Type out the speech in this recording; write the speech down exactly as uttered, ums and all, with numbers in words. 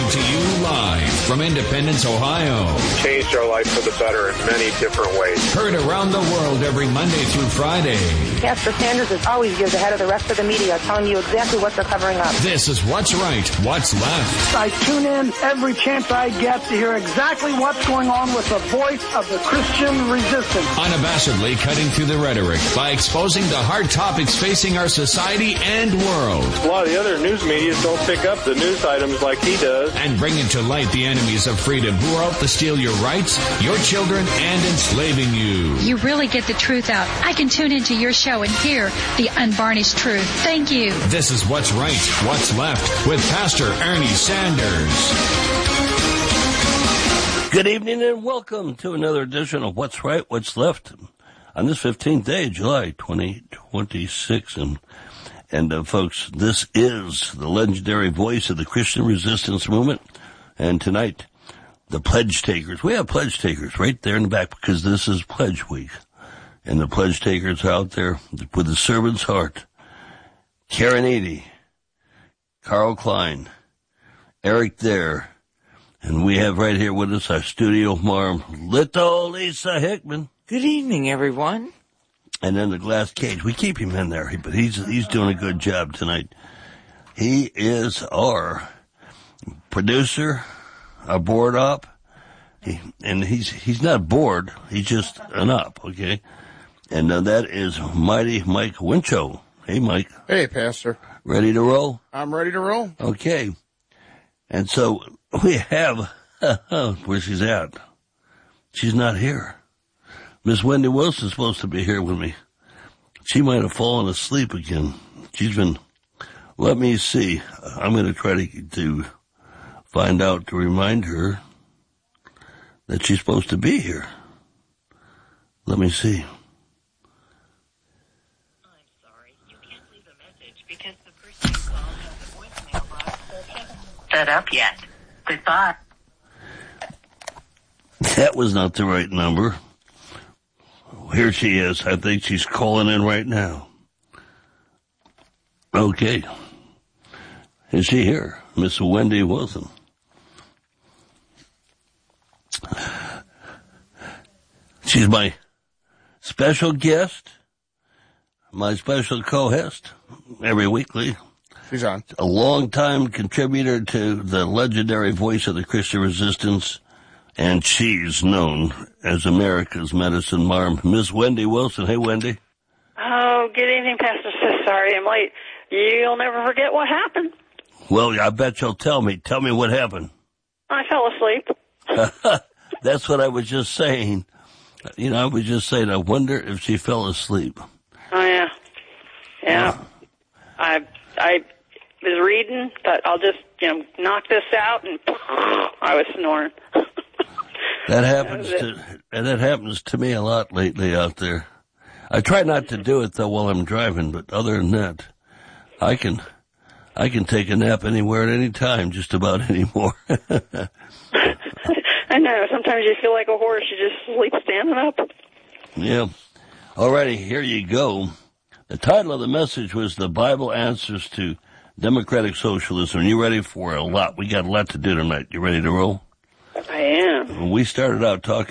Coming to you live from Independence, Ohio. Changed our life for the better in many different ways. Heard around the world every Monday through Friday. Pastor Sanders is always years ahead of the rest of the media, telling you exactly what they're covering up. This is What's Right, What's Left. I tune in every chance I get to hear exactly what's going on with the voice of the Christian resistance. Unabashedly cutting through the rhetoric by exposing the hard topics facing our society and world. A lot of the other news media don't pick up the news items like he does. And bringing to light the enemies of freedom who are out to steal your rights, your children, and enslaving you. You really get the truth out. I can tune into your show and hear the unvarnished truth. Thank you. This is What's Right, What's Left with Pastor Ernie Sanders. Good evening and welcome to another edition of What's Right, What's Left on this fifteenth day of July, twenty twenty-six. And, and uh, folks, this is the legendary voice of the Christian resistance movement. And tonight, the pledge takers. We have pledge takers right there in the back because this is Pledge Week. And the pledge takers are out there with the servant's heart. Karen Eady, Carl Klein, Eric Dare, and we have right here with us our studio marm, little Lisa Hickman. Good evening, everyone. And then the glass cage. We keep him in there, but he's he's doing a good job tonight. He is our producer, our board op, he, and he's he's not bored. He's just an op, okay? And uh, that is Mighty Mike Wincho. Hey, Mike. Hey, Pastor. Ready to roll? I'm ready to roll. Okay. And so we have, where she's at. She's not here. Miss Wendy Wilson's supposed to be here with me. She might have fallen asleep again. She's been, let me see. I'm going to try to, to find out to remind her that she's supposed to be here. Let me see. Set up yet. Goodbye. That was not the right number. Here she is. I think she's calling in right now. Okay. Is she here? Miss Wendy Wilson. She's my special guest, my special co-host every weekly. She's on. A long-time contributor to the legendary voice of the Christian resistance, and she's known as America's medicine marm, Miss Wendy Wilson. Hey, Wendy. Oh, good evening, Pastor. So sorry I'm late. You'll never forget what happened. Well, I bet you'll tell me. Tell me what happened. I fell asleep. That's what I was just saying. You know, I was just saying, I wonder if she fell asleep. Oh, yeah. Yeah. Uh, I... I... was reading, but I'll just, you know, knock this out, and I was snoring. That happens that to, and that happens to me a lot lately out there. I try not to do it though while I'm driving, but other than that, I can, I can take a nap anywhere at any time, just about anymore. I know. Sometimes you feel like a horse; you just sleep standing up. Yeah. Alrighty, here you go. The title of the message was "The Bible Answers to Democratic Socialism." You ready for a lot? We got a lot to do tonight. You ready to roll? I am. We started out talking